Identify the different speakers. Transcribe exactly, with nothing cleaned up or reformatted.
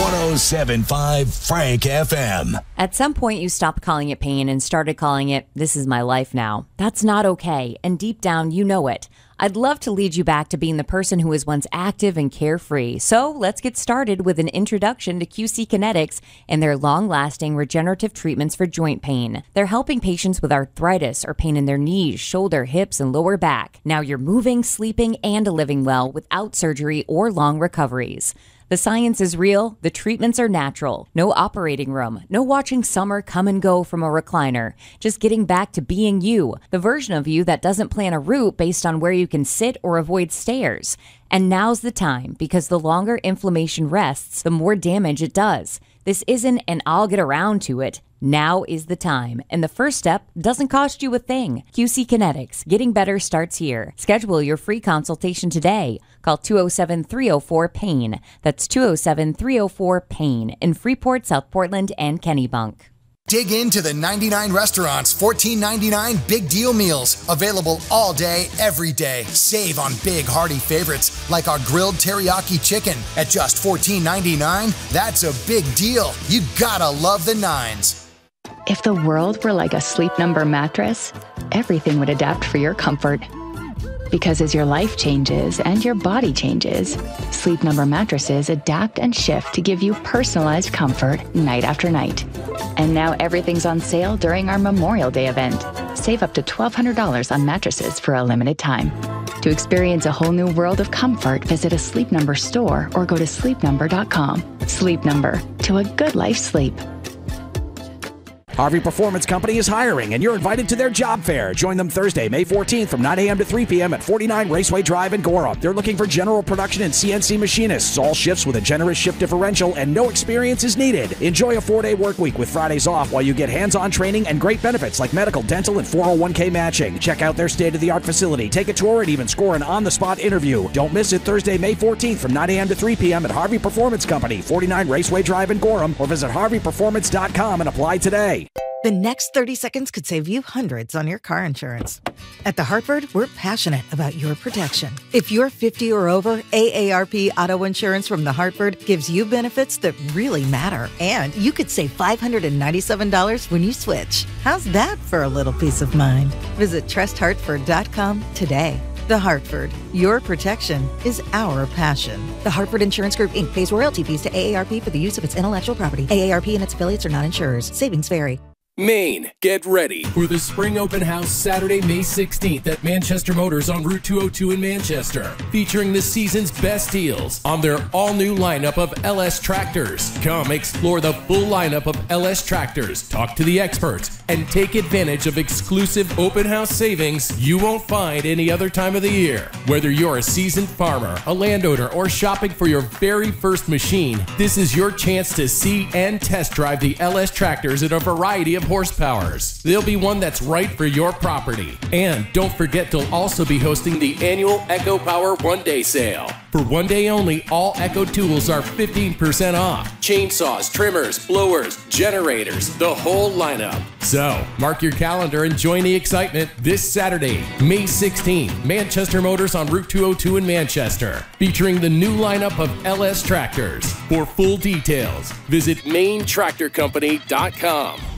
Speaker 1: one oh seven point five Frank F M.
Speaker 2: At some point, you stopped calling it pain and started calling it, "This is my life now." That's not okay, and deep down, you know it. I'd love to lead you back to being the person who was once active and carefree. So let's get started with an introduction to Q C Kinetics and their long-lasting regenerative treatments for joint pain. They're helping patients with arthritis or pain in their knees, shoulder, hips, and lower back. Now you're moving, sleeping, and living well without surgery or long recoveries. The science is real, the treatments are natural. No operating room, no watching summer come and go from a recliner. Just getting back to being you, the version of you that doesn't plan a route based on where you can sit or avoid stairs. And now's the time, because the longer inflammation rests, the more damage it does. This isn't an "I'll get around to it." Now is the time, and the first step doesn't cost you a thing. Q C Kinetics, getting better starts here. Schedule your free consultation today. Call two oh seven, three oh four, PAIN. That's two oh seven, three oh four, PAIN in Freeport, South Portland, and Kennebunk.
Speaker 3: Dig into the ninety-nine Restaurants fourteen ninety-nine Big Deal Meals. Available all day, every day. Save on big, hearty favorites like our grilled teriyaki chicken at just fourteen ninety-nine. That's a big deal. You gotta love the nines.
Speaker 4: If the world were like a Sleep Number mattress, everything would adapt for your comfort. Because as your life changes and your body changes, Sleep Number mattresses adapt and shift to give you personalized comfort night after night. And now everything's on sale during our Memorial Day event. Save up to twelve hundred dollars on mattresses for a limited time. To experience a whole new world of comfort, visit a Sleep Number store or go to sleep number dot com. Sleep Number, to a good life sleep.
Speaker 5: Harvey Performance Company is hiring, and you're invited to their job fair. Join them Thursday, May fourteenth from nine a.m. to three p.m. at forty-nine Raceway Drive in Gorham. They're looking for general production and C N C machinists. All shifts with a generous shift differential, and no experience is needed. Enjoy a four-day work week with Fridays off while you get hands-on training and great benefits like medical, dental, and four oh one k matching. Check out their state-of-the-art facility. Take a tour and even score an on-the-spot interview. Don't miss it Thursday, May fourteenth from nine a.m. to three p.m. at Harvey Performance Company, forty-nine Raceway Drive in Gorham, or visit harvey performance dot com and apply today.
Speaker 6: The next thirty seconds could save you hundreds on your car insurance. At The Hartford, we're passionate about your protection. If you're fifty or over, A A R P Auto Insurance from The Hartford gives you benefits that really matter. And you could save five hundred ninety-seven dollars when you switch. How's that for a little peace of mind? Visit trust hartford dot com today. The Hartford, your protection is our passion. The Hartford Insurance Group, Incorporated pays royalty fees to A A R P for the use of its intellectual property. A A R P and its affiliates are not insurers. Savings vary.
Speaker 7: Maine, get ready for the Spring Open House Saturday, May sixteenth at Manchester Motors on Route two oh two in Manchester, featuring the season's best deals on their all-new lineup of L S tractors. Come explore the full lineup of L S tractors, talk to the experts, and take advantage of exclusive open house savings you won't find any other time of the year. Whether you're a seasoned farmer, a landowner, or shopping for your very first machine, this is your chance to see and test drive the L S tractors in a variety of horsepowers. There'll be one that's right for your property. And don't forget they'll also be hosting the annual Echo Power One Day Sale. For one day only, all Echo tools are fifteen percent off. Chainsaws, trimmers, blowers, generators, the whole lineup. So, mark your calendar and join the excitement this Saturday, May sixteenth, Manchester Motors on Route two oh two in Manchester, featuring the new lineup of L S tractors. For full details, visit maine tractor company dot com.